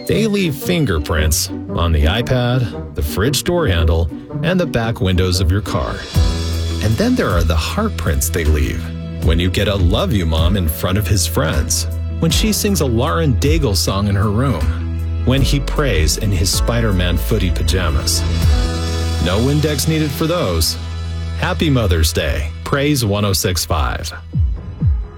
They leave fingerprints on the iPad, the fridge door handle, and the back windows of your car. And then there are the heart prints they leave when you get a love you mom in front of his friends, when she sings a Lauren Daigle song in her room, when he prays in his Spider-Man footy pajamas. No Windex needed for those. Happy Mother's Day. Praise 106.5.